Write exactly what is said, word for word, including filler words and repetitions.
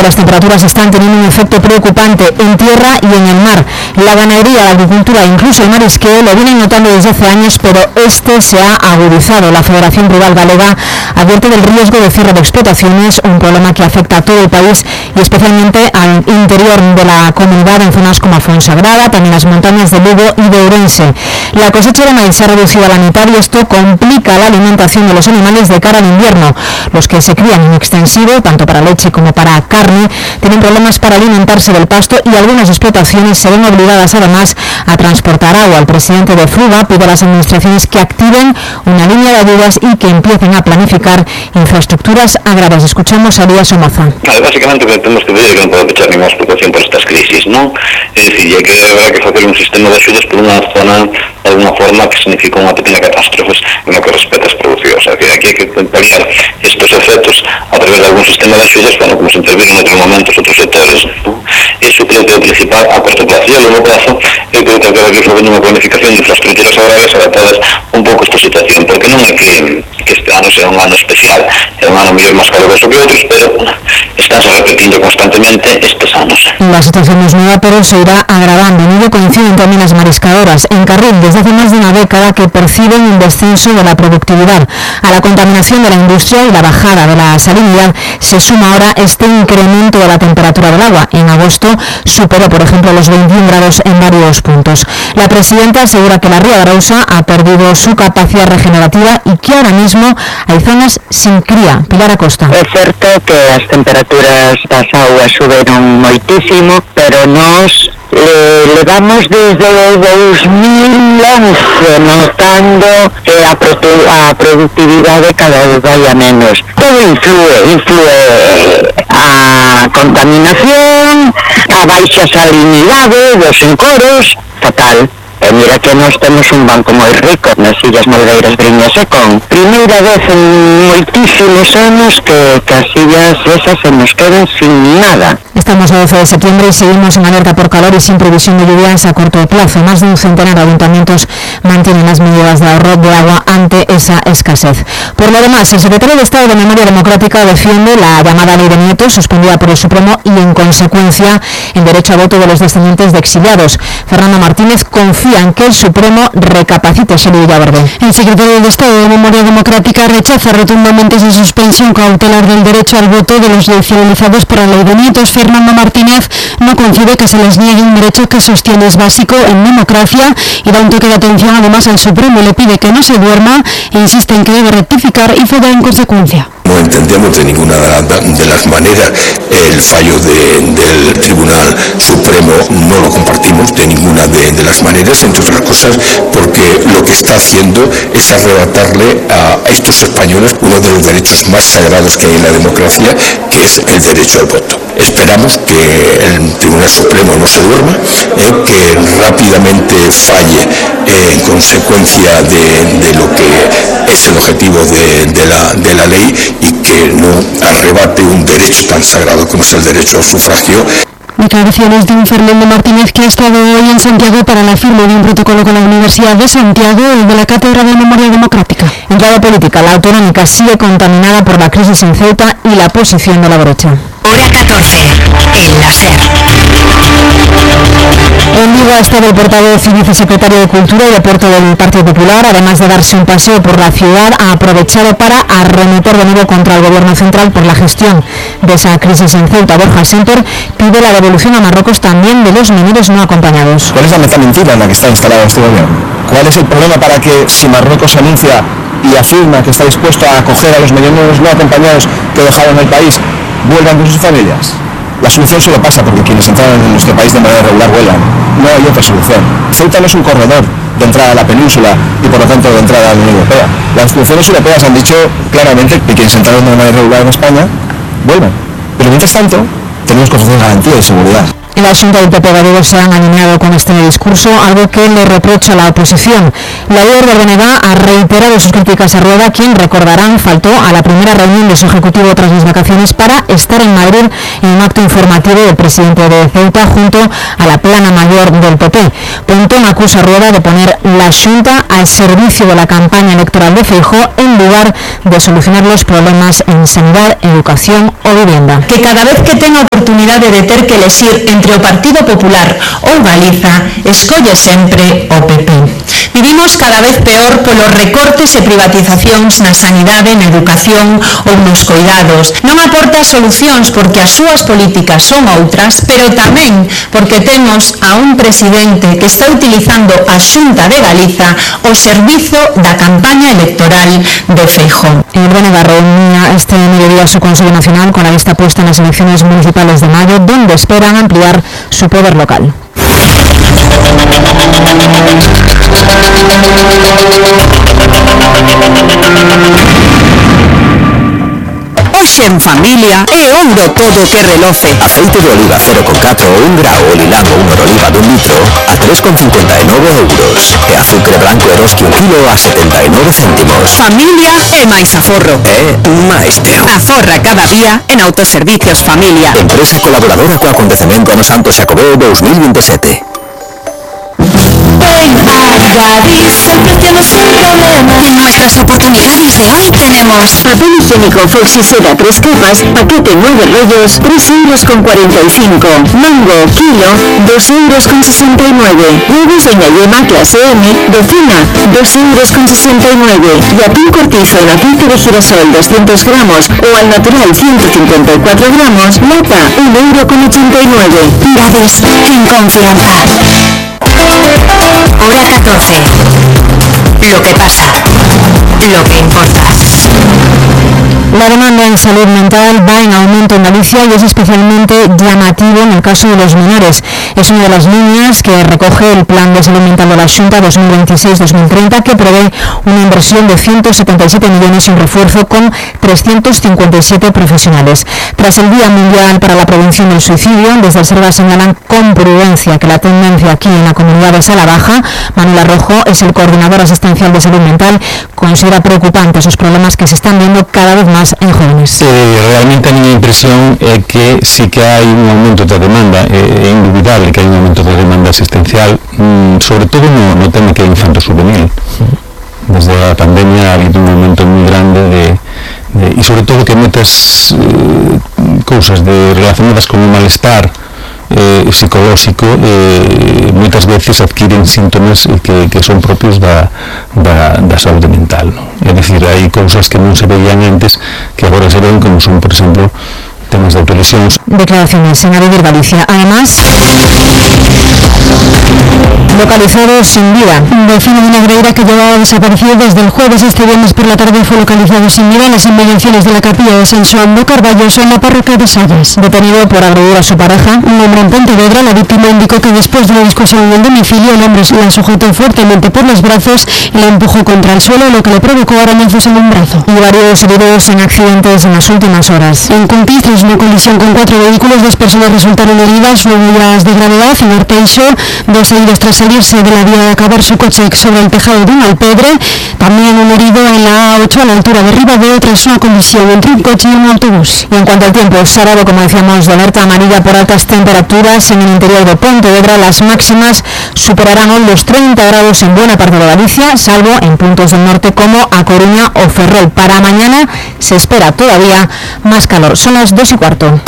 las temperaturas están teniendo un efecto preocupante en tierra y en el mar. La ganadería, la agricultura e incluso el marisqueo lo vienen notando desde hace años, pero este se ha agudizado. La Federación Rural Galega advierte del riesgo de cierre de explotaciones, un problema que afecta a todo el país y especialmente al interior de la comunidad en zonas como Fonsagrada, también las montañas de Lugo y de Ourense. La cosecha de maíz se ha reducido a la mitad y esto complica la alimentación de los animales de cara al invierno. Los que se crían en extensivo, tanto para leche como para carne, tienen problemas para alimentarse del pasto y algunas explotaciones se ven obligadas además a transportar agua. El presidente de Fruga pide a las administraciones que activen una línea de ayudas y que empiecen a planificar infraestructuras agrarias. Escuchamos a Elías Somoza. Vale, básicamente lo que tenemos que ver é que non pode pechar ninguna explotación por estas crisis, non? É dicir, é que habrá que facer un sistema de axudas por unha zona, de alguna forma, que significa unha pequena catástrofe en lo que respecta as producións. É dicir, aquí hai que paliar estos efectos a través de algún sistema de axudas, bueno, como se interviene en outros momentos, outros sectores, non? Eso creo que é o principal a corto plazo. E a longo plazo, eu creo que habrá que resolver unha planificación de infraestructuras agrarias adaptadas un pouco a esta situación, porque non é que, que este ano sea un ano especial, é un ano mellor máis caluroso que outros, pero estánse repetindo constantemente estes anos. La situación no es nueva, pero se irá agravando. En ello coinciden también las mariscadoras. En Carril, desde hace más de una década que perciben un descenso de la productividad. A la contaminación de la industria y la bajada de la salinidad se suma ahora este incremento de la temperatura del agua. En agosto superó, por ejemplo, los veintiún grados en varios puntos. La presidenta asegura que la ría de Arousa ha perdido su capacidad regenerativa y que ahora mismo hay zonas sin cría. Pilar Acosta. É certo que as temperaturas das augas suberon moitísimo, pero nos eh, levamos desde o dos mil once notando que a, produ- a productividade cada vez vai a menos. Todo influe, influe a contaminación, a baixa salinidade dos encoros, fatal. E mira que nós temos un banco moi rico nas Illas Malgueiras, Briñas e Con. Primeira vez en moitísimos anos que, que as illas esas se nos quedan sin nada. Estamos a doce de septiembre y seguimos en alerta por calor y sin previsión de lluvias a corto plazo. Más de un centenar de ayuntamientos mantienen las medidas de ahorro de agua ante esa escasez. Por lo demás, el secretario de Estado de Memoria Democrática defiende la llamada Ley de Nietos, suspendida por el Supremo, y en consecuencia el derecho a voto de los descendientes de exiliados. Fernando Martínez confía en que el Supremo recapacite ese Ley de Verde. El secretario de Estado de Memoria Democrática rechaza rotundamente esa suspensión cautelar del derecho al voto de los nacionalizados por la Ley de Nietos. Fernando Martínez no concibe que se les niegue un derecho que sostiene es básico en democracia y da un toque de atención además al Supremo. Le pide que no se duerma e insiste en que debe rectificar y ceder en consecuencia. No entendemos de ninguna de las maneras el fallo de, del Tribunal Supremo, no lo compartimos de ninguna de, de las maneras, entre otras cosas porque lo que está haciendo es arrebatarle a, a estos españoles uno de los derechos más sagrados que hay en la democracia, que es el derecho al voto. Esperamos que el Tribunal Supremo no se duerma, eh, que rápidamente falle eh, en consecuencia de, de lo que es el objetivo de, de, la, de la ley y que no arrebate un derecho tan sagrado como es el derecho al sufragio. Declaraciones de un Fernando Martínez que ha estado hoy en Santiago para la firma de un protocolo con la Universidad de Santiago y de la Cátedra de Memoria Democrática. En clave política, la autonómica sigue contaminada por la crisis en Ceuta y la posición de la Brocha. Hora catorce, el láser. En Vigo ha estado el portavoz y vicesecretario de Cultura y Deporte del Partido Popular. Además de darse un paseo por la ciudad, ha aprovechado para arremeter de nuevo contra el Gobierno central por la gestión de esa crisis en Ceuta. Borja Sémper pide la devolución a Marruecos también de los menores no acompañados. ¿Cuál es la meta mentira en la que está instalado este gobierno? ¿Cuál es el problema para que, si Marruecos anuncia y afirma que está dispuesto a acoger a los menores no acompañados que dejaron el país, vuelvan con sus familias? La solución solo pasa porque quienes entraron en nuestro país de manera regular vuelan. No hay otra solución. Ceuta no es un corredor de entrada a la península y por lo tanto de entrada a la Unión Europea. Las instituciones europeas han dicho claramente que quienes entraron de manera regular en España vuelvan. Pero mientras tanto tenemos que ofrecer garantía y seguridad. El asunto del P P gallego se han alineado con este discurso, algo que le reprocha a la oposición. La líder de B N G ha reiterado sus críticas a Rueda, quien, recordarán, faltó a la primera reunión de su ejecutivo tras las vacaciones para estar en Madrid en un acto informativo del presidente de Ceuta junto a la plana mayor del P P. Pontón acusa a Rueda de poner la Xunta al servicio de la campaña electoral de Feijóo en lugar de solucionar los problemas en sanidad, educación o vivienda. Que cada vez que tenga oportunidade de ter que elegir entre o Partido Popular ou Galiza, escolle sempre o P P. Vivimos cada vez peor polos recortes e privatizacións na sanidade, na educación ou nos coidados. Non aporta solucións porque as súas políticas son outras, pero tamén porque temos a un presidente que está utilizando a Xunta de Galiza o servizo da campaña electoral de Feijóo. El B N G reunía este mediodía su Consejo Nacional con la vista puesta en las elecciones municipales de mayo, donde esperan ampliar su poder local. Hoxe en familia é ouro todo que reloce. Aceite de oliva cero coma catro ou un grao o lilano un oroliva dun litro a tres coma cincuenta e nove euros. E azucre branco Eroski un kilo a setenta e nove céntimos. Familia é máis aforro. É máis teo. Aforra cada día en Autoservicios Familia. Empresa colaboradora co acontecemento ano Santo Xacobeo dos mil veintisiete. En Gadis siempre tienes un problema. En nuestras oportunidades de hoy tenemos papel higiénico Fox y Seda tres capas, paquete nueve rollos, tres euros con cuarenta y cinco. Mango, kilo, dos euros con sesenta y nueve. Huevos Doña Yema clase M, docena, dos euros con sesenta y nueve. Y atún cortizo en aceite de girasol doscientos gramos o al natural ciento cincuenta y cuatro gramos, lata, un euro con ochenta y nueve. Gadis, en confianza. Hora catorce. Lo que pasa, lo que importa. La demanda en salud mental va en aumento en Galicia y es especialmente llamativo en el caso de los menores. Es una de las líneas que recoge el Plan de Salud Mental de la Xunta dos mil veintiséis dos mil treinta, que prevé una inversión de ciento setenta y siete millones y un refuerzo con trescientos cincuenta y siete profesionales. Tras el Día Mundial para la Prevención del Suicidio, desde el SERVA señalan con prudencia que la tendencia aquí en la comunidad es a la baja. Manuel Arrojo es el coordinador asistencial de salud mental. Considera preocupante esos problemas que se están viendo cada vez más en jóvenes. Eh, realmente a miña impresión é que sí que hai un aumento da demanda, é indubidable que hai un aumento da demanda asistencial, mm, sobre todo no, no tema que é infanto-juvenil. Desde a pandemia ha habido un aumento moi grande de, de e sobre todo que moitas eh, cousas de, relacionadas con o malestar eh, psicolóxico eh, moitas veces adquiren síntomas que, que son propios da, da, da saúde mental, ¿no? É dicir, hai cousas que non se veían antes que agora se ven, como son, por exemplo, temas de autolesións. Declaraciones en Aredir Galicia. Además, localizado sin vida. Un vecino de una Negreira que llevaba desaparecido desde el jueves este viernes por la tarde fue localizado sin vida en las inmediaciones de la capilla de San Xoán do Carballoso en la parroquia de Salles. Detenido por agredir a su pareja, un hombre en Pontevedra, la víctima indicó que después de una discusión en el domicilio, el hombre la sujetó fuertemente por los brazos y la empujó contra el suelo, lo que le provocó arañazos en un brazo. Y varios heridos en accidentes en las últimas horas. En Cuntis, tras una colisión con cuatro vehículos, dos personas resultaron heridas, nueve heridas de gravedad. En Arteixo, dos heridos tras salirse de la vía de acabar su coche sobre el tejado de un alpedre. También un herido en la A ocho a la altura de Ribadeo tras una colisión entre un coche y un autobús. Y en cuanto al tiempo, sábado, como decíamos, de alerta amarilla por altas temperaturas en el interior de Pontevedra. Las máximas superarán hoy los treinta grados en buena parte de Galicia, salvo en puntos del norte como A Coruña o Ferrol. Para mañana se espera todavía más calor. Son las dos y cuarto.